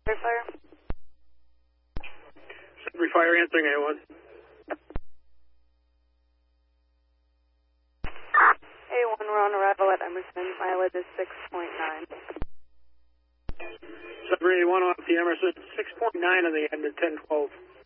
Fire. Sudbury Fire answering A1. A1, we're on arrival at Emerson. Mileage is 6.9. Sudbury A1 off the Emerson, 6.9 on the end of 1012.